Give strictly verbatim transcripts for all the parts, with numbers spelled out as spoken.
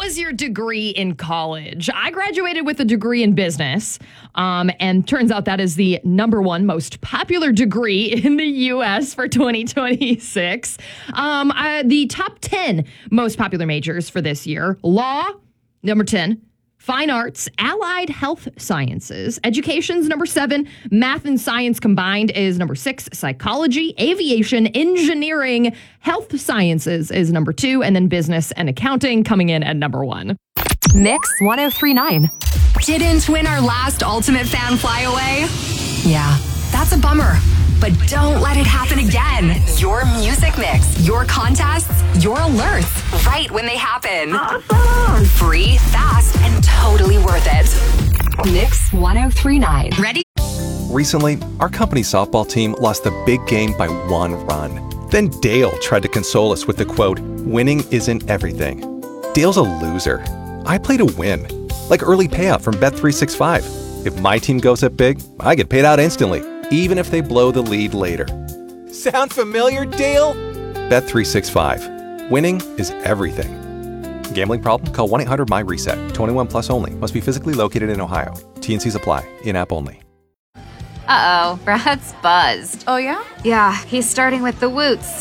was your degree in college? I graduated with a degree in business, um, and turns out that is the number one most popular degree in the U S for twenty twenty-six. Um, uh, the top ten most popular majors for this year: law, number ten. Fine arts, allied health sciences, education's number seven, math and science combined is number six, psychology, aviation, engineering, health sciences is number two, and then business and accounting coming in at number one. Mix one oh three point nine. Didn't win our last Ultimate Fan Flyaway? Yeah, that's a bummer. But don't let it happen again. Your music mix, your contests, your alerts, right when they happen. Awesome. Free, fast, and totally worth it. Mix one oh three point nine. Ready? Recently, our company softball team lost the big game by one run. Then Dale tried to console us with the quote, "Winning isn't everything." Dale's a loser. I play to win. Like early payout from Bet three sixty-five. If my team goes up big, I get paid out instantly, even if they blow the lead later. Sound familiar, Dale? Bet three sixty-five. Winning is everything. Gambling problem? Call one eight hundred M Y reset. twenty-one plus only. Must be physically located in Ohio. T and Cs apply. In-app only. Uh-oh, Brad's buzzed. Oh, yeah? Yeah, he's starting with the woots.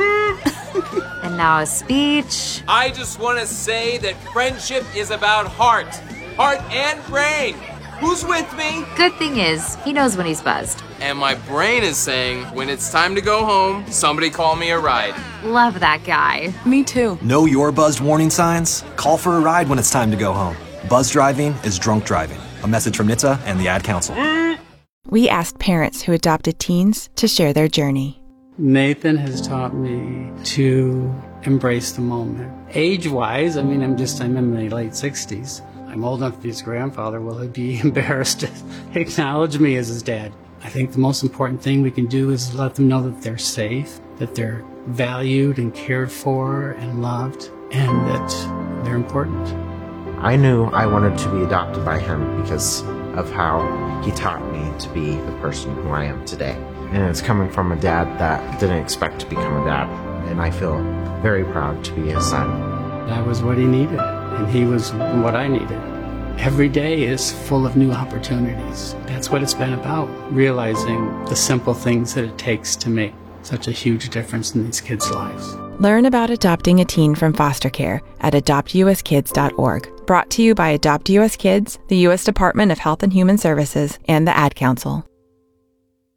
And now a speech. I just want to say that friendship is about heart. Heart and brain. Who's with me? Good thing is, he knows when he's buzzed. And my brain is saying, when it's time to go home, somebody call me a ride. Love that guy. Me too. Know your buzzed warning signs? Call for a ride when it's time to go home. Buzz driving is drunk driving. A message from N H T S A and the Ad Council. We asked parents who adopted teens to share their journey. Nathan has taught me to embrace the moment. Age-wise, I mean, I'm just, I'm in my late sixties. I'm old enough to be his grandfather. Will he be embarrassed to acknowledge me as his dad? I think the most important thing we can do is let them know that they're safe, that they're valued and cared for and loved, and that they're important. I knew I wanted to be adopted by him because of how he taught me to be the person who I am today. And it's coming from a dad that didn't expect to become a dad, and I feel very proud to be his son. That was what he needed. And he was what I needed. Every day is full of new opportunities. That's what it's been about, realizing the simple things that it takes to make such a huge difference in these kids' lives. Learn about adopting a teen from foster care at adopt u s kids dot org. Brought to you by Adopt U S Kids, the U S Department of Health and Human Services, and the Ad Council.